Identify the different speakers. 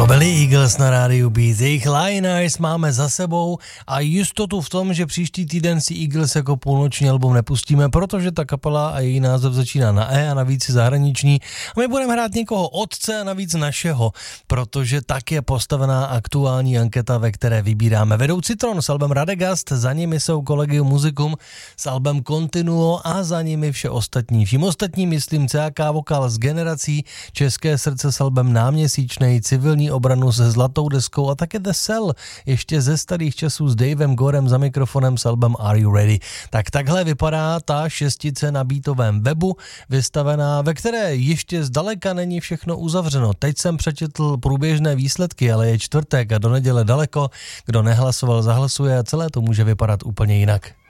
Speaker 1: To byli Eagles na rádiu Beat. Jejich Lionhearts máme za sebou a jistotu v tom, že příští týden si Eagles jako půlnoční album nepustíme, protože ta kapela a její název začíná na E a navíc je zahraniční. A my budeme hrát někoho otce a navíc našeho, protože tak je postavená aktuální anketa, ve které vybíráme. Vedou Citron s albem Radegast, za nimi jsou Collegium Musicum s albem Continuo a za nimi vše ostatní. Vším ostatním myslím CAK Vokal s Generací, České srdce s albem Náměsíčnej, Civilní obranu se zlatou deskou a také The Cell, ještě ze starých časů s Davem Gorem za mikrofonem s albem Are You Ready. Tak takhle vypadá ta šestice na beatovém webu, vystavená, ve které ještě zdaleka není všechno uzavřeno. Teď jsem přečetl průběžné výsledky, ale je čtvrtek a do neděle daleko. Kdo nehlasoval, zahlasuje a celé to může vypadat úplně jinak.